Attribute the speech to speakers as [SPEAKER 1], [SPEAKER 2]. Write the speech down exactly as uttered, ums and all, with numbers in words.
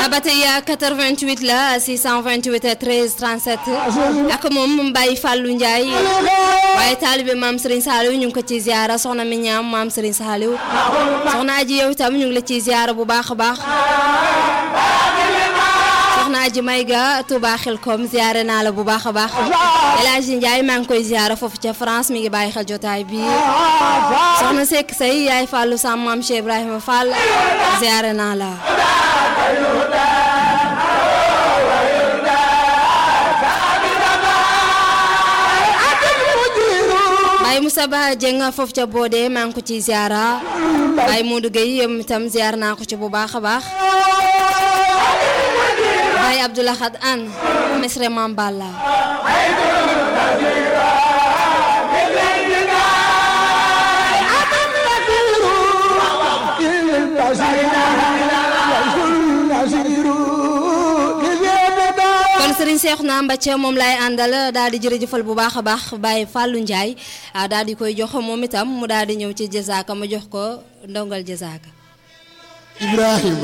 [SPEAKER 1] ba tey quatre-vingt-huit la six cent vingt-huit treize trente-sept ak moom Baye Fallou Ndiaye waaye taalibe maam Serigne Saliou ñu ngi ko ci ziara soxna mi ñaam maam Serigne Saliou soxna aji yow itam ñu ngi la ci ziara bu baax a baax soxna aji Mayga Touba Xelkom ziare naa la bu baax a baax El Hadji Ndiaye maa ngi koy ziara foofu ca France mi ngi bàyyi xel jotaay bi soxna Seck Sey yaay Fallou Sam maam Cheikh Ibrahima Fall ziare naa la Baye Moussa Ba Dieng foofu ca Bodé maa ngi ko ci ziara Baye Modou Gueye yëm itam ziar naa ko ci bu baax a baax Baye Abdoulaye Khad An Mesre Mamballa kon Serigne Cheikhouna Mbathie moom laay àndal daal di jërëjëfal bu baax a baax Baye Fallou Ndiaye daal di koy jox moom itam mu daal di ñëw ci jazaaka ma jox ko ndongal jazaaka
[SPEAKER 2] Ibrahima